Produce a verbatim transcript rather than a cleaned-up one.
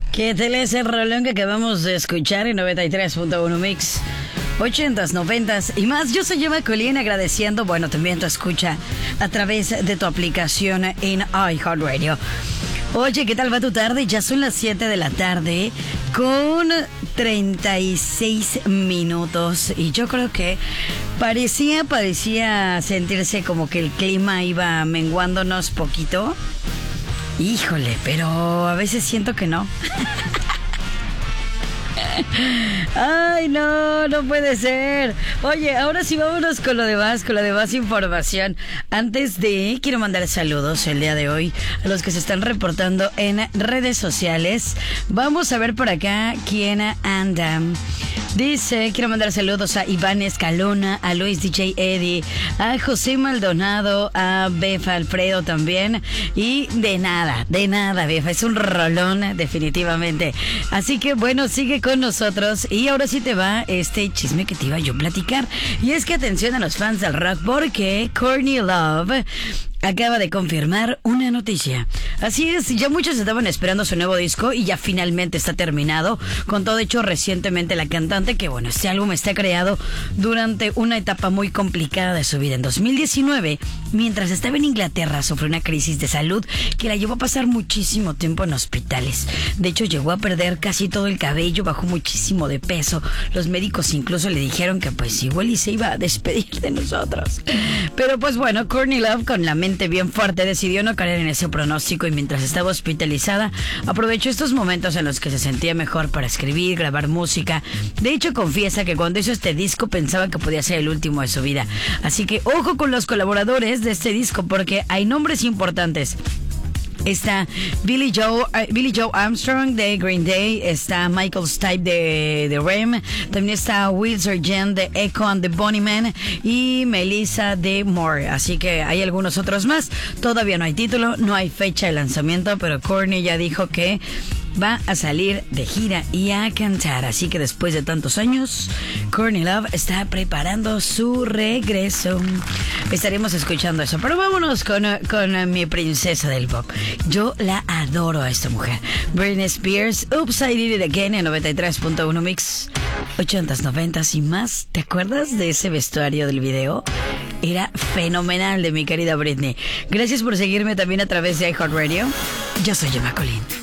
¿Qué tal es el rolón que acabamos de escuchar en noventa y tres punto uno Mix? ochentas, noventas y más. Yo soy Gemma Colín, agradeciendo, bueno, también tu escucha a través de tu aplicación en iHeartRadio. Oye, ¿qué tal va tu tarde? Ya son las siete de la tarde con treinta y seis minutos. Y yo creo que parecía, parecía sentirse como que el clima iba menguándonos poquito. Híjole, pero a veces siento que no. Ay, no, no puede ser. Oye, ahora sí vámonos con lo demás, con la demás información. Antes de, quiero mandar saludos el día de hoy a los que se están reportando en redes sociales. Vamos a ver por acá quién anda. Dice, quiero mandar saludos a Iván Escalona, a Luis D J Eddie, a José Maldonado, a Befa Alfredo también. Y de nada, de nada, Befa, es un rolón definitivamente. Así que bueno, sigue con nosotros y ahora sí te va este chisme que te iba yo a platicar. Y es que atención a los fans del rock porque Courtney Love acaba de confirmar una noticia. Así es, ya muchos estaban esperando su nuevo disco y ya finalmente está terminado. Con todo hecho recientemente la cantante, que bueno, este álbum está creado durante una etapa muy complicada de su vida. En dos mil diecinueve, mientras estaba en Inglaterra, sufrió una crisis de salud que la llevó a pasar muchísimo tiempo en hospitales. De hecho, llegó a perder casi todo el cabello, bajó muchísimo de peso. Los médicos incluso le dijeron que pues igual y se iba a despedir de nosotros. Pero pues bueno, Courtney Love, con la mente bien fuerte, decidió no caer en ese pronóstico y mientras estaba hospitalizada aprovechó estos momentos en los que se sentía mejor para escribir, grabar música. De hecho, confiesa que cuando hizo este disco pensaba que podía ser el último de su vida. Así que ojo con los colaboradores de este disco porque hay nombres importantes. Está Billy Joe, uh, Billy Joe Armstrong de Green Day, está Michael Stipe de, de R E M, también está Will Sergeant de Echo and the Bunnymen y Melissa de Moore. Así que hay algunos otros más. Todavía no hay título, no hay fecha de lanzamiento, pero Courtney ya dijo que va a salir de gira y a cantar. Así que después de tantos años, Courtney Love está preparando su regreso. Estaremos escuchando eso. Pero vámonos con, con mi princesa del pop. Yo la adoro a esta mujer. Britney Spears, Oops, I Did It Again en noventa y tres punto uno Mix. ochentas, noventas y más. ¿Te acuerdas de ese vestuario del video? Era fenomenal de mi querida Britney. Gracias por seguirme también a través de iHeartRadio. Yo soy Gemma Colín.